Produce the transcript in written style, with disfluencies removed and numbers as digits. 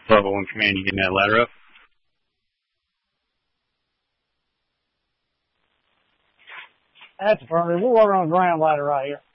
Level 1 command, you getting that ladder up? That's perfect. We'll work on a ground ladder right here.